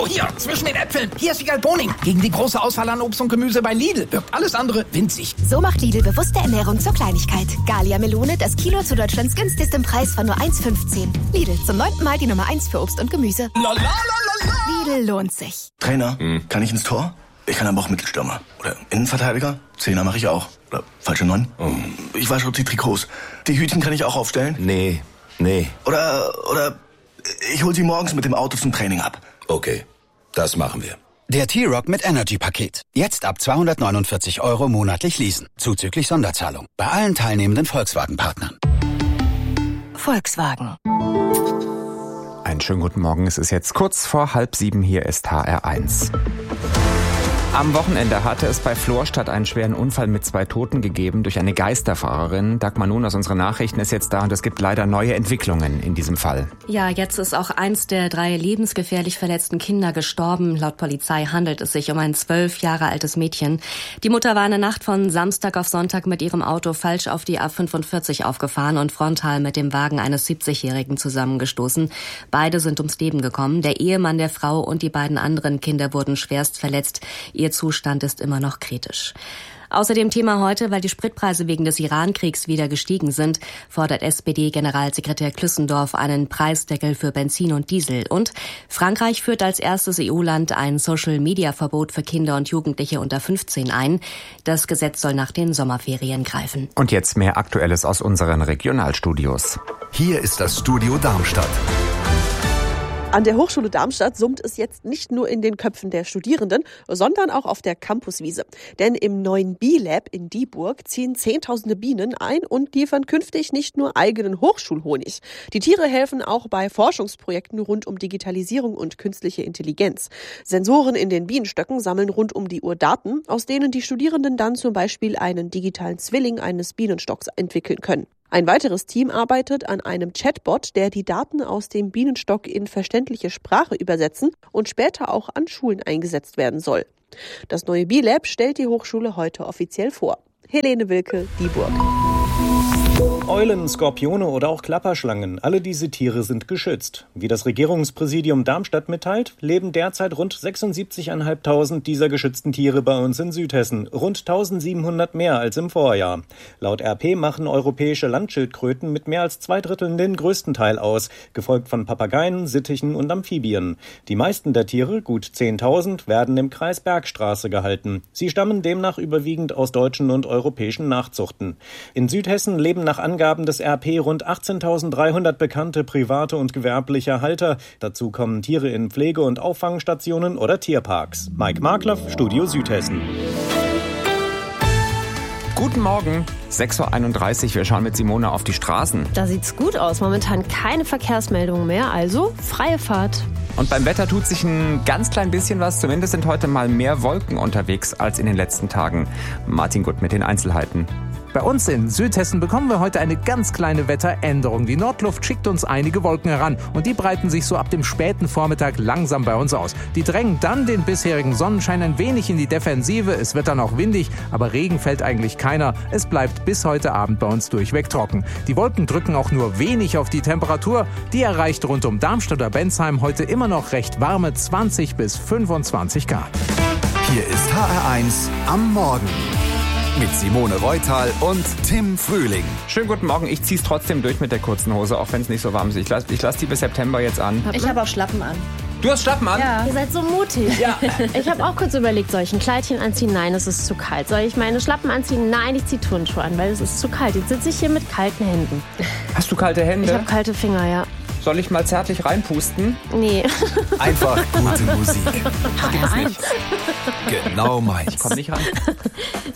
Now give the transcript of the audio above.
So, hier, zwischen den Äpfeln. Hier ist Wiegald Boning. Gegen die große Auswahl an Obst und Gemüse bei Lidl wirkt alles andere winzig. So macht Lidl bewusste Ernährung zur Kleinigkeit. Gallia Melone, das Kilo zu Deutschlands günstigstem Preis von nur 1,15. Lidl, zum 9. Mal die Nummer 1 für Obst und Gemüse. Lidl lohnt sich. Trainer, kann ich ins Tor? Ich kann aber auch Mittelstürmer. Oder Innenverteidiger? Zehner mache ich auch. Oder falsche 9. Ich wasche auch die Trikots. Die Hütchen kann ich auch aufstellen? Nee. Oder ich hol sie morgens mit dem Auto zum Training ab. Okay, das machen wir. Der T-Rock mit Energy-Paket. Jetzt ab 249 € monatlich leasen. Zuzüglich Sonderzahlung. Bei allen teilnehmenden Volkswagen-Partnern. Volkswagen. Einen schönen guten Morgen. Es ist jetzt kurz vor 6:30. Hier ist HR1. Am Wochenende hatte es bei Florstadt einen schweren Unfall mit 2 Toten gegeben durch eine Geisterfahrerin. Dagmar Nun aus unseren Nachrichten ist jetzt da und es gibt leider neue Entwicklungen in diesem Fall. Ja, jetzt ist auch eins der 3 lebensgefährlich verletzten Kinder gestorben. Laut Polizei handelt es sich um ein 12 Jahre altes Mädchen. Die Mutter war in der Nacht von Samstag auf Sonntag mit ihrem Auto falsch auf die A45 aufgefahren und frontal mit dem Wagen eines 70-Jährigen zusammengestoßen. Beide sind ums Leben gekommen. Der Ehemann der Frau und die beiden anderen Kinder wurden schwerst verletzt. Ihr Zustand ist immer noch kritisch. Außerdem Thema heute, weil die Spritpreise wegen des Iran-Kriegs wieder gestiegen sind, fordert SPD-Generalsekretär Klüssendorf einen Preisdeckel für Benzin und Diesel. Und Frankreich führt als erstes EU-Land ein Social-Media-Verbot für Kinder und Jugendliche unter 15 ein. Das Gesetz soll nach den Sommerferien greifen. Und jetzt mehr Aktuelles aus unseren Regionalstudios. Hier ist das Studio Darmstadt. An der Hochschule Darmstadt summt es jetzt nicht nur in den Köpfen der Studierenden, sondern auch auf der Campuswiese. Denn im neuen Bee-Lab in Dieburg ziehen Zehntausende Bienen ein und liefern künftig nicht nur eigenen Hochschulhonig. Die Tiere helfen auch bei Forschungsprojekten rund um Digitalisierung und künstliche Intelligenz. Sensoren in den Bienenstöcken sammeln rund um die Uhr Daten, aus denen die Studierenden dann zum Beispiel einen digitalen Zwilling eines Bienenstocks entwickeln können. Ein weiteres Team arbeitet an einem Chatbot, der die Daten aus dem Bienenstock in verständliche Sprache übersetzen und später auch an Schulen eingesetzt werden soll. Das neue Bee-Lab stellt die Hochschule heute offiziell vor. Helene Wilke, Dieburg. Eulen, Skorpione oder auch Klapperschlangen, alle diese Tiere sind geschützt. Wie das Regierungspräsidium Darmstadt mitteilt, leben derzeit rund 76.500 dieser geschützten Tiere bei uns in Südhessen, rund 1.700 mehr als im Vorjahr. Laut RP machen europäische Landschildkröten mit mehr als 2/3 den größten Teil aus, gefolgt von Papageien, Sittichen und Amphibien. Die meisten der Tiere, gut 10.000, werden im Kreis Bergstraße gehalten. Sie stammen demnach überwiegend aus deutschen und europäischen Nachzuchten. In Südhessen leben nach Angaben des RP rund 18.300 bekannte private und gewerbliche Halter. Dazu kommen Tiere in Pflege- und Auffangstationen oder Tierparks. Mike Markloff, Studio Südhessen. Guten Morgen, 6:31 Uhr. Wir schauen mit Simone auf die Straßen. Da sieht's gut aus. Momentan keine Verkehrsmeldungen mehr, also freie Fahrt. Und beim Wetter tut sich ein ganz klein bisschen was. Zumindest sind heute mal mehr Wolken unterwegs als in den letzten Tagen. Martin Gutt mit den Einzelheiten. Bei uns in Südhessen bekommen wir heute eine ganz kleine Wetteränderung. Die Nordluft schickt uns einige Wolken heran und die breiten sich so ab dem späten Vormittag langsam bei uns aus. Die drängen dann den bisherigen Sonnenschein ein wenig in die Defensive. Es wird dann auch windig, aber Regen fällt eigentlich keiner. Es bleibt bis heute Abend bei uns durchweg trocken. Die Wolken drücken auch nur wenig auf die Temperatur. Die erreicht rund um Darmstadt oder Bensheim heute immer noch recht warme 20 bis 25 Grad. Hier ist HR1 am Morgen. Mit Simone Reutal und Tim Frühling. Schönen guten Morgen. Ich zieh's trotzdem durch mit der kurzen Hose, auch wenn es nicht so warm ist. Ich lass die bis September jetzt an. Ich habe auch Schlappen an. Du hast Schlappen an? Ja. Ihr seid so mutig. Ja. Ich habe auch kurz überlegt, soll ich ein Kleidchen anziehen? Nein, es ist zu kalt. Soll ich meine Schlappen anziehen? Nein, ich ziehe Turnschuhe an, weil es ist zu kalt. Jetzt sitze ich hier mit kalten Händen. Hast du kalte Hände? Ich habe kalte Finger, ja. Soll ich mal zärtlich reinpusten? Nee. Einfach gute Musik. HR1. Genau meins. Ich komm nicht ran.